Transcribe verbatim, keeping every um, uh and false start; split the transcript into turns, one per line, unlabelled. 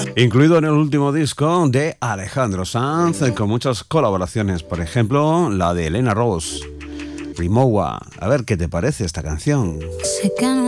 Incluido en el último disco de Alejandro Sanz, con muchas colaboraciones, por ejemplo, la de Elena Rose, Rimowa. A ver qué te parece esta canción.
Sé que no